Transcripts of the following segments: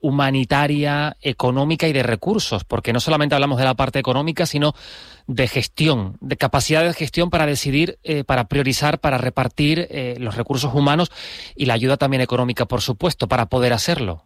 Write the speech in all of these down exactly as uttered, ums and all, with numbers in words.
humanitaria, económica y de recursos, porque no solamente hablamos de la parte económica, sino de gestión, de capacidad de gestión para decidir, eh, para priorizar, para repartir eh, los recursos humanos y la ayuda también económica, por supuesto, para poder hacerlo.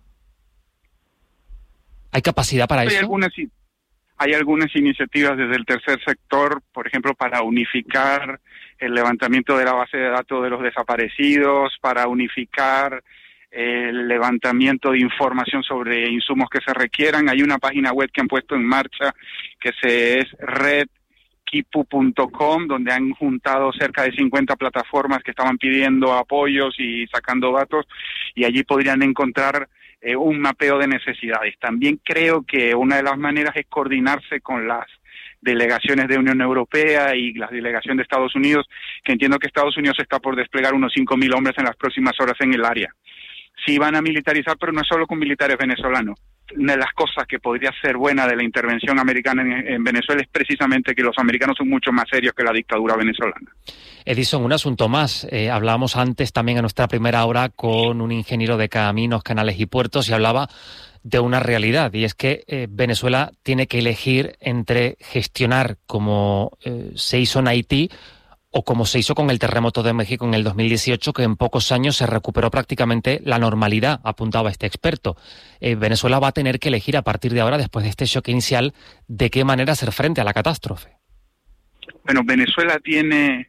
¿Hay capacidad para hay eso? Algunas, hay algunas iniciativas desde el tercer sector, por ejemplo, para unificar el levantamiento de la base de datos de los desaparecidos, para unificar el levantamiento de información sobre insumos que se requieran. Hay una página web que han puesto en marcha que se es red kipu punto com, donde han juntado cerca de cincuenta plataformas que estaban pidiendo apoyos y sacando datos, y allí podrían encontrar eh, un mapeo de necesidades. También creo que una de las maneras es coordinarse con las delegaciones de Unión Europea y las delegaciones de Estados Unidos, que entiendo que Estados Unidos está por desplegar unos cinco mil hombres en las próximas horas en el área. Sí van a militarizar, pero no es solo con militares venezolanos. Una de las cosas que podría ser buena de la intervención americana en, en Venezuela es precisamente que los americanos son mucho más serios que la dictadura venezolana. Edison, un asunto más. Eh, hablábamos antes también en nuestra primera hora con un ingeniero de caminos, canales y puertos y hablaba de una realidad, y es que eh, Venezuela tiene que elegir entre gestionar como eh, se hizo en Haití o como se hizo con el terremoto de México en el dos mil dieciocho, que en pocos años se recuperó prácticamente la normalidad, apuntaba este experto. Eh, Venezuela va a tener que elegir a partir de ahora, después de este shock inicial, de qué manera hacer frente a la catástrofe. Bueno, Venezuela tiene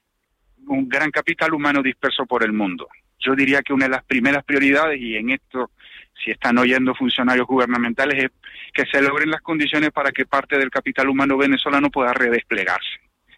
un gran capital humano disperso por el mundo. Yo diría que una de las primeras prioridades, y en esto, si están oyendo funcionarios gubernamentales, es que se logren las condiciones para que parte del capital humano venezolano pueda redesplegarse.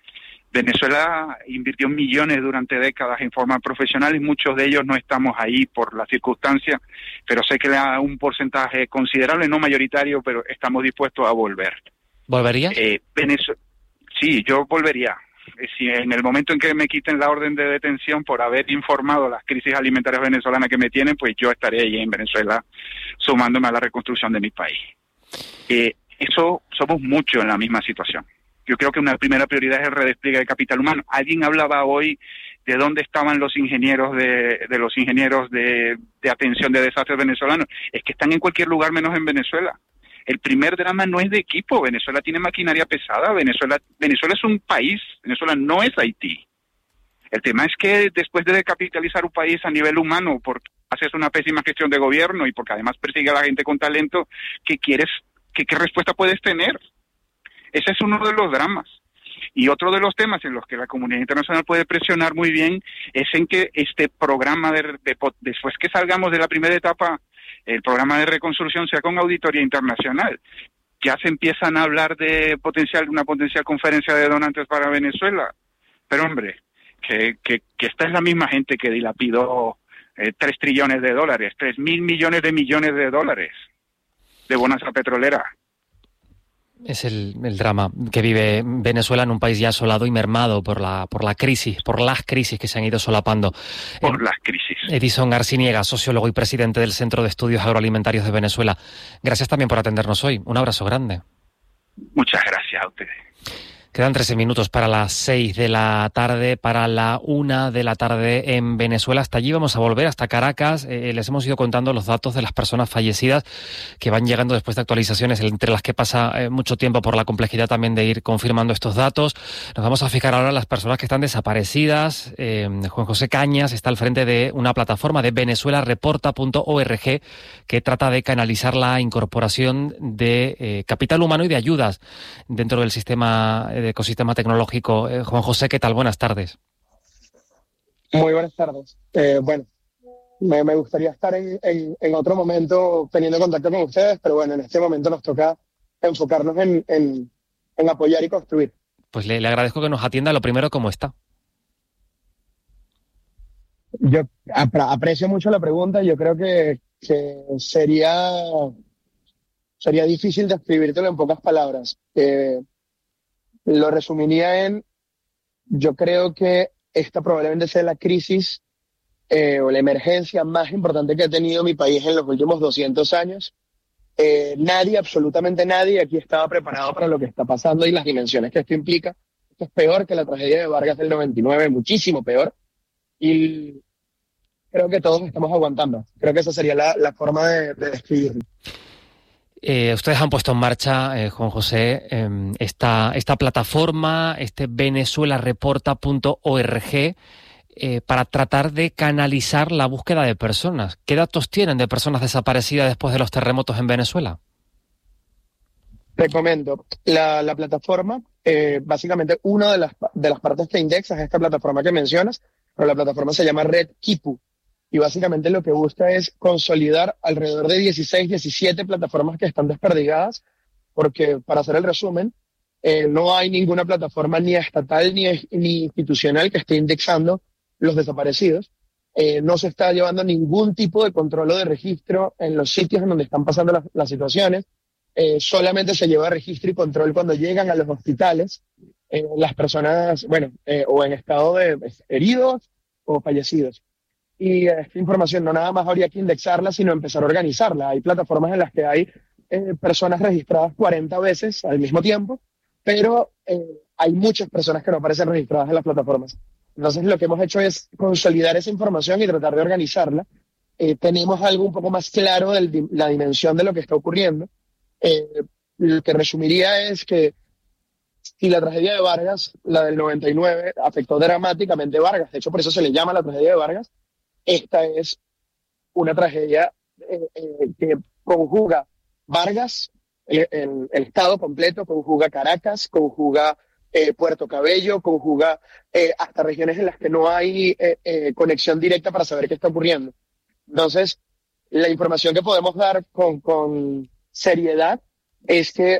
Venezuela invirtió millones durante décadas en forma profesional y muchos de ellos no estamos ahí por las circunstancias, pero sé que le da un porcentaje considerable, no mayoritario, pero estamos dispuestos a volver. ¿Volverías? Eh, Venezuela, sí, yo volvería. Si en el momento en que me quiten la orden de detención por haber informado las crisis alimentarias venezolanas que me tienen, pues yo estaré allí en Venezuela sumándome a la reconstrucción de mi país. Eh, eso somos muchos en la misma situación. Yo creo que una primera prioridad es el redespliegue de capital humano. Alguien hablaba hoy de dónde estaban los ingenieros de, de los ingenieros de, de atención de desastres venezolanos. Es que están en cualquier lugar menos en Venezuela. El primer drama no es de equipo. Venezuela tiene maquinaria pesada. Venezuela, Venezuela es un país. Venezuela no es Haití. El tema es que después de descapitalizar un país a nivel humano, porque haces una pésima gestión de gobierno y porque además persigue a la gente con talento, ¿qué quieres? ¿Qué, qué respuesta puedes tener? Ese es uno de los dramas. Y otro de los temas en los que la comunidad internacional puede presionar muy bien es en que este programa, de, de, después que salgamos de la primera etapa, el programa de reconstrucción sea con auditoría internacional. Ya se empiezan a hablar de potencial, una potencial conferencia de donantes para Venezuela. Pero hombre, que, que, que esta es la misma gente que dilapidó eh, tres trillones de dólares, tres mil millones de millones de dólares de bonanza petrolera. Es el, el drama que vive Venezuela en un país ya asolado y mermado por la por la crisis, por las crisis que se han ido solapando. Por eh, las crisis. Edison Arciniega, sociólogo y presidente del Centro de Estudios Agroalimentarios de Venezuela. Gracias también por atendernos hoy. Un abrazo grande. Muchas gracias a ustedes. Quedan trece minutos para las seis de la tarde, para la una de la tarde en Venezuela. Hasta allí vamos a volver, hasta Caracas. Eh, les hemos ido contando los datos de las personas fallecidas que van llegando después de actualizaciones, entre las que pasa eh, mucho tiempo por la complejidad también de ir confirmando estos datos. Nos vamos a fijar ahora en las personas que están desaparecidas. Eh, Juan José Cañas está al frente de una plataforma de venezuela reporta punto org que trata de canalizar la incorporación de eh, capital humano y de ayudas dentro del sistema eh, de ecosistema tecnológico. Eh, Juan José, ¿qué tal? Buenas tardes. Muy buenas tardes. Eh, bueno, me, me gustaría estar en, en, en otro momento teniendo contacto con ustedes, pero bueno, en este momento nos toca enfocarnos en, en, en apoyar y construir. Pues le, le agradezco que nos atienda. Lo primero, ¿cómo está? Yo apre- aprecio mucho la pregunta. Yo creo que, que sería, sería difícil describírtelo en pocas palabras. Eh, Lo resumiría en, yo creo que esta probablemente sea la crisis eh, o la emergencia más importante que ha tenido mi país en los últimos doscientos años. Eh, nadie, absolutamente nadie aquí estaba preparado para lo que está pasando y las dimensiones que esto implica. Esto es peor que la tragedia de Vargas del noventa y nueve, muchísimo peor. Y creo que todos estamos aguantando. Creo que esa sería la, la forma de, de describirlo. Eh, ustedes han puesto en marcha, eh, Juan José, eh, esta, esta plataforma, este venezuela reporta punto org, eh, para tratar de canalizar la búsqueda de personas. ¿Qué datos tienen de personas desaparecidas después de los terremotos en Venezuela? Te comento, la, la plataforma, eh, básicamente una de las, de las partes que indexas es esta plataforma que mencionas, pero la plataforma se llama Red Kipu. Y básicamente lo que busca es consolidar alrededor de dieciséis, diecisiete plataformas que están desperdigadas, porque para hacer el resumen, eh, no hay ninguna plataforma ni estatal ni, ni institucional que esté indexando los desaparecidos. Eh, no se está llevando ningún tipo de control o de registro en los sitios en donde están pasando las, las situaciones. Eh, solamente se lleva registro y control cuando llegan a los hospitales, eh, las personas, bueno, eh, o en estado de heridos o fallecidos. Y esta información no nada más habría que indexarla, sino empezar a organizarla. Hay plataformas en las que hay eh, personas registradas cuarenta veces al mismo tiempo, pero eh, hay muchas personas que no aparecen registradas en las plataformas. Entonces lo que hemos hecho es consolidar esa información y tratar de organizarla. Eh, tenemos algo un poco más claro de la dimensión de lo que está ocurriendo. Eh, lo que resumiría es que si la tragedia de Vargas, la del noventa y nueve, afectó dramáticamente a Vargas, de hecho por eso se le llama la tragedia de Vargas, esta es una tragedia eh, eh, que conjuga Vargas, el, el, el estado completo, conjuga Caracas, conjuga eh, Puerto Cabello, conjuga eh, hasta regiones en las que no hay eh, eh, conexión directa para saber qué está ocurriendo. Entonces, la información que podemos dar con, con seriedad es que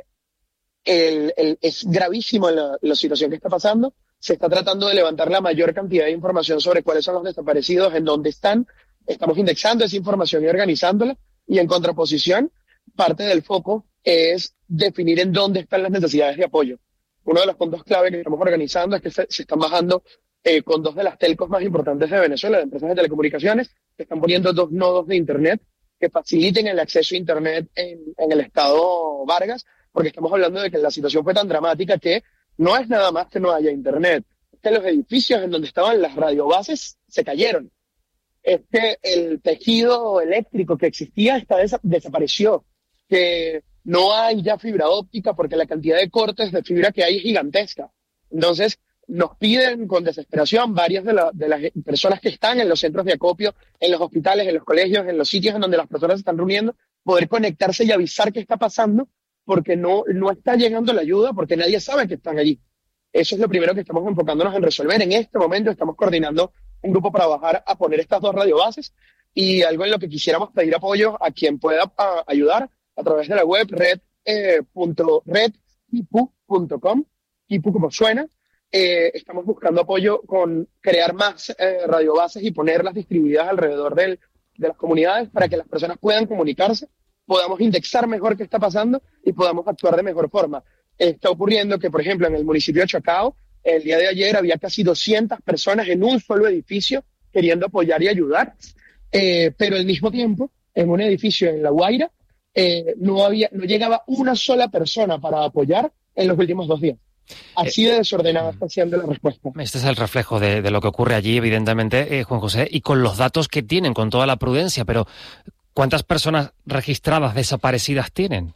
el, el, es gravísimo la, la situación que está pasando. Se está tratando de levantar la mayor cantidad de información sobre cuáles son los desaparecidos, en dónde están. Estamos indexando esa información y organizándola. Y en contraposición, parte del foco es definir en dónde están las necesidades de apoyo. Uno de los puntos clave que estamos organizando es que se, se están bajando eh, con dos de las telcos más importantes de Venezuela, de empresas de telecomunicaciones, que están poniendo dos nodos de Internet que faciliten el acceso a Internet en, en el estado Vargas, porque estamos hablando de que la situación fue tan dramática que no es nada más que no haya Internet, es que los edificios en donde estaban las radiobases se cayeron, es que el tejido eléctrico que existía está desa- desapareció, que no hay ya fibra óptica porque la cantidad de cortes de fibra que hay es gigantesca. Entonces nos piden con desesperación varias de, la, de las personas que están en los centros de acopio, en los hospitales, en los colegios, en los sitios en donde las personas se están reuniendo, poder conectarse y avisar qué está pasando, porque no, no está llegando la ayuda, porque nadie sabe que están allí. Eso es lo primero que estamos enfocándonos en resolver. En este momento estamos coordinando un grupo para bajar a poner estas dos radiobases y algo en lo que quisiéramos pedir apoyo a quien pueda a, ayudar a través de la web red punto red kipu punto com, Kipu como suena. Eh, estamos buscando apoyo con crear más eh, radiobases y ponerlas distribuidas alrededor del, de las comunidades para que las personas puedan comunicarse, podamos indexar mejor qué está pasando y podamos actuar de mejor forma. Está ocurriendo que, por ejemplo, en el municipio de Chacao, el día de ayer había casi doscientas personas en un solo edificio queriendo apoyar y ayudar, eh, pero al mismo tiempo, en un edificio en La Guaira, eh, no, había, no llegaba una sola persona para apoyar en los últimos dos días. Así de desordenada está siendo la respuesta. Este es el reflejo de, de lo que ocurre allí, evidentemente, eh, Juan José, y con los datos que tienen, con toda la prudencia, pero ¿cuántas personas registradas desaparecidas tienen?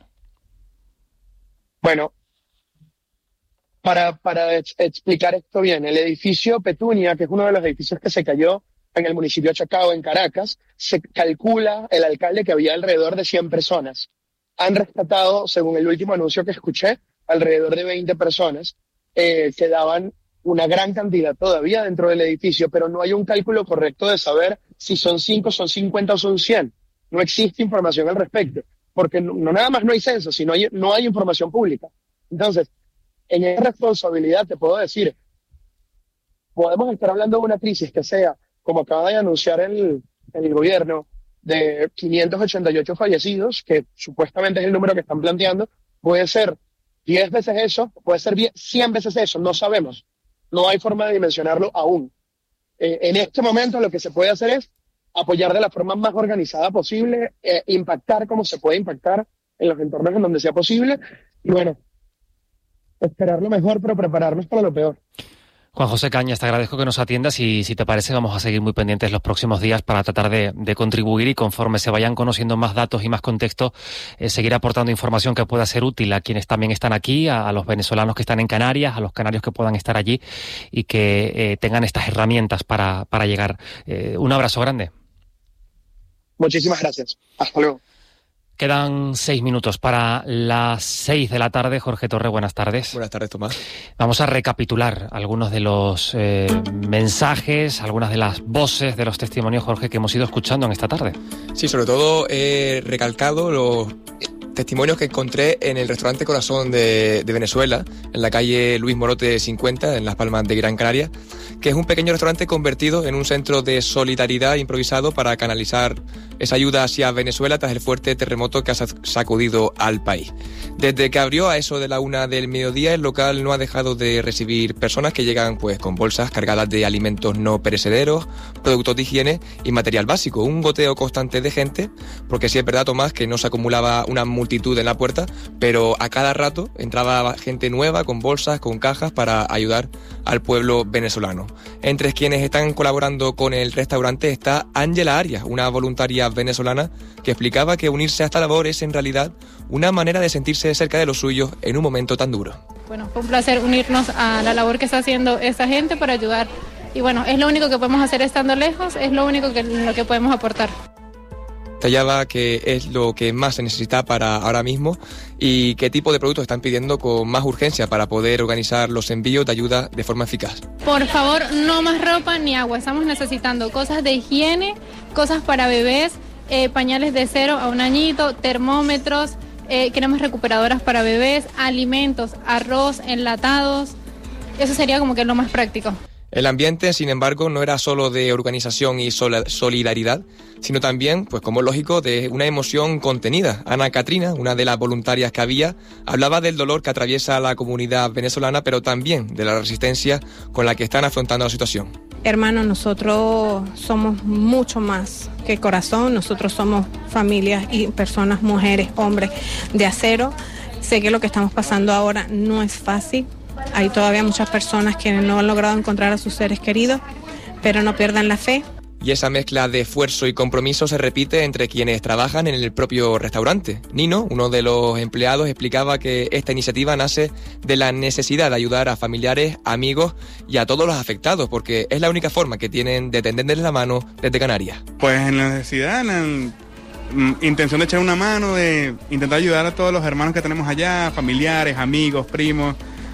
Bueno, para, para ex- explicar esto bien, el edificio Petunia, que es uno de los edificios que se cayó en el municipio de Chacao, en Caracas, se calcula el alcalde que había alrededor de cien personas. Han rescatado, según el último anuncio que escuché, alrededor de veinte personas. Eh, quedaban una gran cantidad todavía dentro del edificio, pero no hay un cálculo correcto de saber si son cinco, son cincuenta o son cien. No existe información al respecto, porque no, no nada más no hay censo, sino hay, no hay información pública. Entonces, en esa responsabilidad te puedo decir, podemos estar hablando de una crisis que sea, como acaba de anunciar el, el gobierno, de quinientos ochenta y ocho fallecidos, que supuestamente es el número que están planteando, puede ser diez veces eso, puede ser cien veces eso, no sabemos. No hay forma de dimensionarlo aún. Eh, en este momento lo que se puede hacer es apoyar de la forma más organizada posible, eh, impactar como se puede impactar en los entornos en donde sea posible, y bueno, esperar lo mejor, pero prepararnos para lo peor. Juan José Cañas, te agradezco que nos atiendas y, si te parece, vamos a seguir muy pendientes los próximos días para tratar de, de contribuir y, conforme se vayan conociendo más datos y más contexto, eh, seguir aportando información que pueda ser útil a quienes también están aquí, a, a los venezolanos que están en Canarias, a los canarios que puedan estar allí y que eh, tengan estas herramientas para, para llegar. Eh, un abrazo grande. Muchísimas gracias. Hasta luego. Quedan seis minutos para las seis de la tarde. Jorge Torre, buenas tardes. Buenas tardes, Tomás. Vamos a recapitular algunos de los eh, mensajes, algunas de las voces, de los testimonios, Jorge, que hemos ido escuchando en esta tarde. Sí, sobre todo he recalcado los testimonios que encontré en el restaurante Corazón de, de Venezuela, en la calle Luis Morote cincuenta, en Las Palmas de Gran Canaria, que es un pequeño restaurante convertido en un centro de solidaridad improvisado para canalizar esa ayuda hacia Venezuela tras el fuerte terremoto que ha sacudido al país. Desde que abrió a eso de la una del mediodía, el local no ha dejado de recibir personas que llegan pues con bolsas cargadas de alimentos no perecederos, productos de higiene y material básico. Un goteo constante de gente, porque sí es verdad, Tomás, que no se acumulaba una multitud en la puerta, pero a cada rato entraba gente nueva con bolsas, con cajas para ayudar al pueblo venezolano. Entre quienes están colaborando con el restaurante está Ángela Arias, una voluntaria venezolana que explicaba que unirse a esta labor es en realidad una manera de sentirse cerca de los suyos en un momento tan duro. Bueno, fue un placer unirnos a la labor que está haciendo esta gente para ayudar. Y bueno, es lo único que podemos hacer estando lejos, es lo único que, lo que podemos aportar. Detallaba que es lo que más se necesita para ahora mismo y qué tipo de productos están pidiendo con más urgencia para poder organizar los envíos de ayuda de forma eficaz. Por favor, no más ropa ni agua. Estamos necesitando cosas de higiene, cosas para bebés, eh, pañales de cero a un añito, termómetros, eh, queremos recuperadoras para bebés, alimentos, arroz, enlatados. Eso sería como que lo más práctico. El ambiente, sin embargo, no era solo de organización y solidaridad, sino también, pues como es lógico, de una emoción contenida. Ana Catrina, una de las voluntarias que había, hablaba del dolor que atraviesa la comunidad venezolana, pero también de la resistencia con la que están afrontando la situación. Hermano, nosotros somos mucho más que Corazón, nosotros somos familias y personas, mujeres, hombres de acero. Sé que lo que estamos pasando ahora no es fácil. Hay todavía muchas personas que no han logrado encontrar a sus seres queridos, pero no pierdan la fe. Y esa mezcla de esfuerzo y compromiso se repite entre quienes trabajan en el propio restaurante. Nino, uno de los empleados, explicaba que esta iniciativa nace de la necesidad de ayudar a familiares, amigos y a todos los afectados, porque es la única forma que tienen de tenderles la mano desde Canarias. Pues en la necesidad, en la intención de echar una mano, de intentar ayudar a todos los hermanos que tenemos allá, familiares, amigos, primos,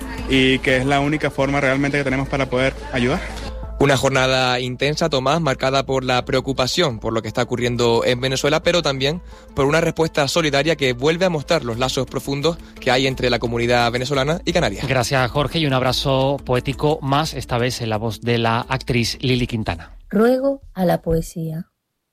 y que es la única forma realmente que tenemos para poder ayudar. Una jornada intensa, Tomás, marcada por la preocupación por lo que está ocurriendo en Venezuela, pero también por una respuesta solidaria que vuelve a mostrar los lazos profundos que hay entre la comunidad venezolana y Canarias. Gracias, Jorge, y un abrazo poético más, esta vez en la voz de la actriz Lili Quintana. Ruego a la poesía.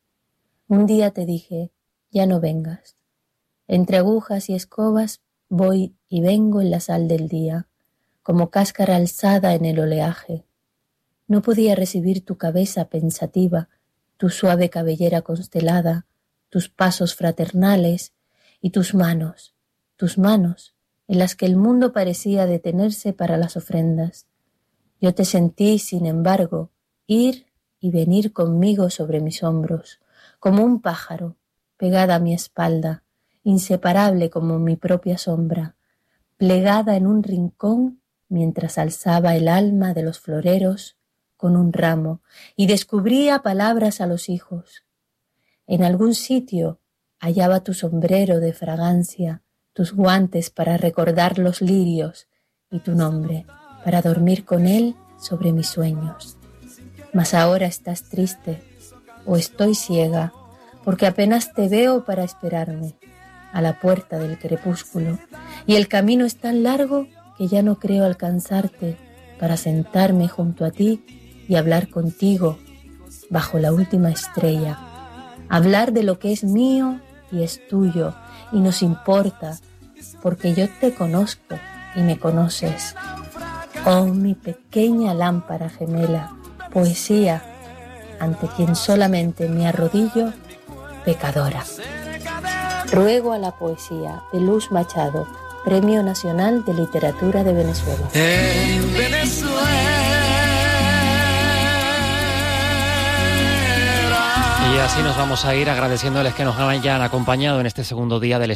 Un día te dije, ya no vengas. Entre agujas y escobas voy y vengo en la sal del día, como cáscara alzada en el oleaje. No podía recibir tu cabeza pensativa, tu suave cabellera constelada, tus pasos fraternales y tus manos, tus manos en las que el mundo parecía detenerse para las ofrendas. Yo te sentí, sin embargo, ir y venir conmigo sobre mis hombros, como un pájaro, pegada a mi espalda, inseparable como mi propia sombra, plegada en un rincón mientras alzaba el alma de los floreros con un ramo y descubría palabras a los hijos. En algún sitio hallaba tu sombrero de fragancia, tus guantes para recordar los lirios y tu nombre para dormir con él sobre mis sueños. Mas ahora estás triste o estoy ciega porque apenas te veo para esperarme a la puerta del crepúsculo y el camino es tan largo que ya no creo alcanzarte para sentarme junto a ti y hablar contigo bajo la última estrella, hablar de lo que es mío y es tuyo y nos importa, porque yo te conozco y me conoces. Oh, mi pequeña lámpara gemela, poesía, ante quien solamente me arrodillo, pecadora. Ruego a la poesía, de Luz Machado, Premio Nacional de Literatura de Venezuela. En Venezuela. así nos vamos a ir agradeciéndoles que nos hayan acompañado en este segundo día del